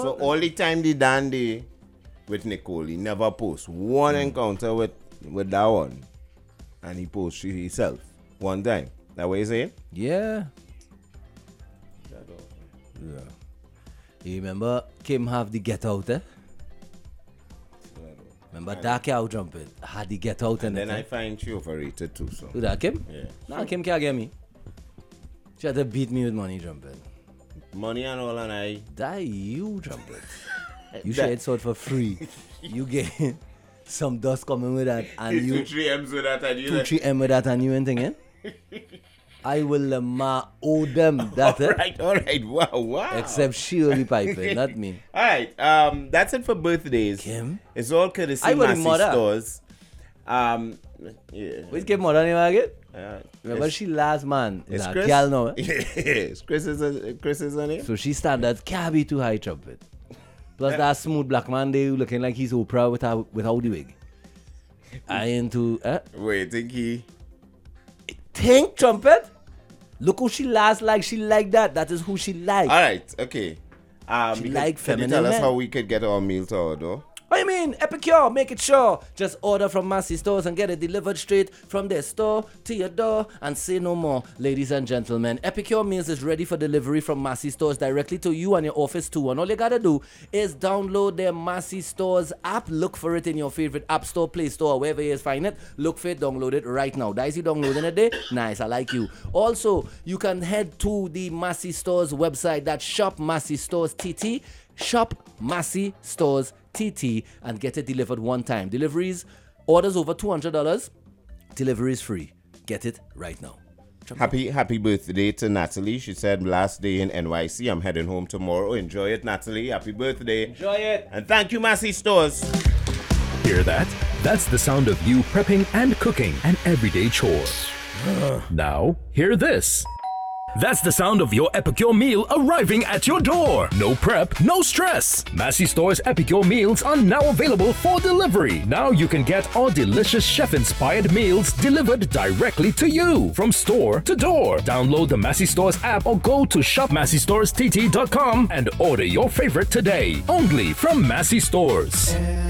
So all the time the dandy with Nicole, he never post one encounter with that one. And he posts himself one time. That what you saying? Yeah. Yeah. You remember Kim have the get out, eh? Remember Dark Out Trumpet had the get out and then I find she overrated too. So. Who that, Kim? Yeah. Nah, Kim can't get me. She had to beat me with money, Trumpet. Money and all, and I. That you, Trumpet. You share it out for free. You get some dust coming with that, and you 2-3 M's with that, and you 2-3 M with that, and you ain't thinking. I will owe them that. All right. Wow. Except she will be piping, not me. All right. That's it for birthdays. Kim? It's all courtesy I will Massy mother. Stores. Yeah. Which Kim mother name again? Remember it's- she last man. It's Nah, Chris. girl now. Eh? Yes, Chris is her name. So she standards can't be too high, Trumpet. Plus that smooth black man there looking like he's Oprah without the wig. I into Wait, think he? think Trumpet. Look who she last like. She like that. That is who she like. All right. Okay. She like can you feminine tell us men. how we could get our meal to our door? What do you mean? Epicure, make it sure. Just order from Massy Stores and get it delivered straight from their store to your door and say no more. Ladies and gentlemen, Epicure Meals is ready for delivery from Massy Stores directly to you and your office too. And all you gotta do is download their Massy Stores app. Look for it in your favorite app store, Play Store, or wherever you find it. Look for it, download it right now. Dicey downloading it there? Nice, I like you. Also, you can head to the Massy Stores website. That's Shop Massy Stores TT. Shop Massy Stores TT and get it delivered one time. Deliveries, orders over $200, delivery is free. Get it right now. Happy birthday to Natalie. She said last day in NYC. I'm heading home tomorrow. Enjoy it, Natalie. Happy birthday. Enjoy it. And thank you, Massy Stores. Hear that? That's the sound of you prepping and cooking an everyday chore. Now, hear this. That's the sound of your Epicure meal arriving at your door. No prep, no stress. Massy Store's Epicure meals are now available for delivery. Now you can get our delicious chef-inspired meals delivered directly to you from store to door. Download the Massy Stores app or go to shopmassystorestt.com and order your favorite today. Only from Massy Stores.